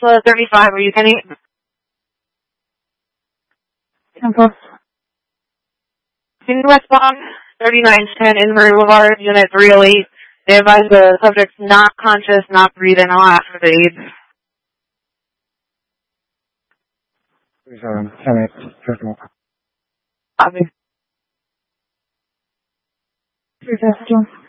Tesla 35, are you Kenny? Temple. Can you respond? 3910 Inver Boulevard, Unit 308. They advise the subject's not conscious, not breathing. I'll ask for the aid. 37, 10, Copy. 352.